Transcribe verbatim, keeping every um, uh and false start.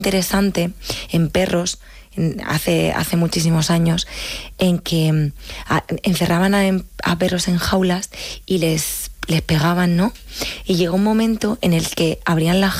interesante en perros en, hace, hace muchísimos años, en que a, encerraban a, a perros en jaulas y les, les pegaban, ¿no? Y llegó un momento en el que abrían la